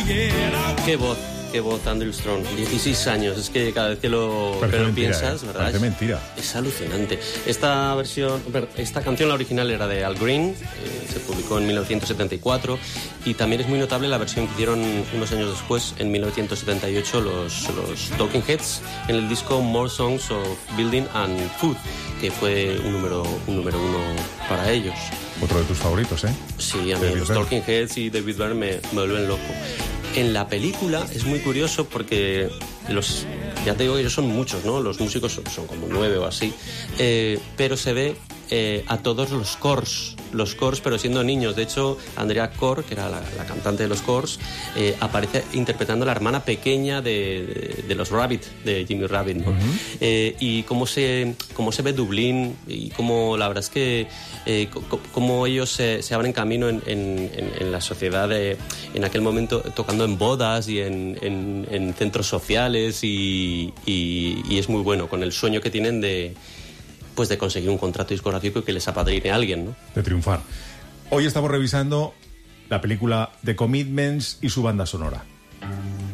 Qué voz, Andrew Strong. 16 años, es que cada vez que lo piensas, ¿verdad? Parece mentira. Es alucinante. Esta canción, la original, era de Al Green, se publicó en 1974, y también es muy notable la versión que hicieron unos años después, en 1978, los Talking Heads, en el disco More Songs of Building and Food, que fue un número uno para ellos. Otro de tus favoritos, ¿eh? Sí, a mí los Talking Heads y David Byrne me vuelven loco. En la película es muy curioso porque ya te digo que ellos son muchos, ¿no? Los músicos son como 9 o así, pero se ve a todos los Corrs, pero siendo niños. De hecho, Andrea Corr, que era la cantante de los Corrs, aparece interpretando a la hermana pequeña de los Rabbit, de Jimmy Rabbit, ¿no? Y cómo se ve Dublín, y cómo la verdad es que cómo ellos se abren camino en la sociedad en aquel momento, tocando en bodas y en centros sociales, y es muy bueno, con el sueño que tienen de conseguir un contrato discográfico y que les apadrine a alguien, ¿no? De triunfar. Hoy estamos revisando la película The Commitments y su banda sonora.